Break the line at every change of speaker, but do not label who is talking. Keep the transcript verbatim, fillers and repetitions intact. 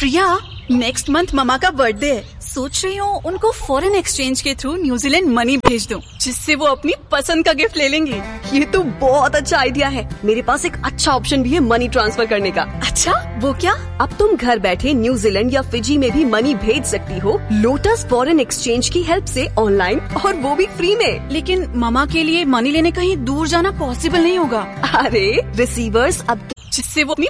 प्रिया, next month mama का birthday है। सोच रही हूँ उनको फॉरेन एक्सचेंज के थ्रू न्यूजीलैंड मनी भेज दूँ, जिससे वो अपनी पसंद का गिफ्ट ले लेंगी।
ये तो बहुत अच्छा आइडिया है। मेरे पास एक अच्छा ऑप्शन भी है मनी ट्रांसफर करने का।
अच्छा, वो क्या?
अब तुम घर बैठे न्यूजीलैंड या फिजी में भी मनी भेज सकती हो लोटस फॉरेन एक्सचेंज की हेल्प से ऑनलाइन, और वो भी फ्री में।
लेकिन ममा के लिए मनी लेने कहीं दूर जाना पॉसिबल नहीं होगा।
अरे रिसीवर्स अब
जिससे वो अपनी